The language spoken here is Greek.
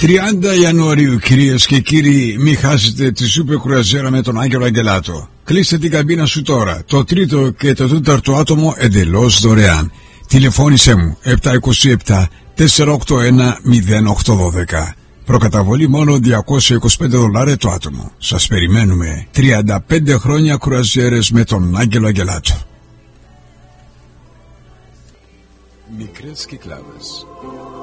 30 Ιανουαρίου, κυρίες και κύριοι, μην χάσετε τη σούπερ κρουαζιέρα με τον Άγγελο Αγγελάτο. Κλείστε την καμπίνα σου τώρα. Το τρίτο και το τέταρτο άτομο εντελώς δωρεάν. Τηλεφώνησέ μου 727 481 0812. Προκαταβολή μόνο $225 το άτομο. Σας περιμένουμε. 35 χρόνια κρουαζιέρες με τον Άγγελο Αγγελάτο. Μικρές Κυκλάδες.